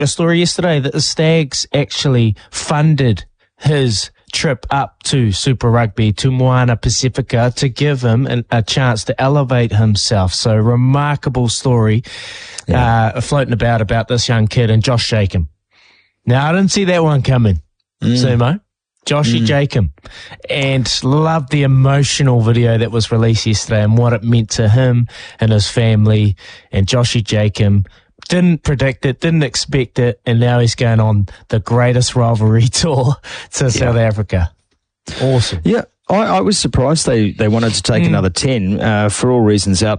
a story yesterday that the Stags actually funded his trip up to Super Rugby, to Moana Pacifica, to give him a chance to elevate himself. So remarkable story floating about this young kid and Josh Jacob. Now, I didn't see that one coming, Sumo. Joshy Jacob. And loved the emotional video that was released yesterday and what it meant to him and his family. And Joshy Jacob didn't predict it, didn't expect it, and now he's going on the greatest rivalry tour to South Africa. Awesome. Yeah, I was surprised they wanted to take another 10 for all reasons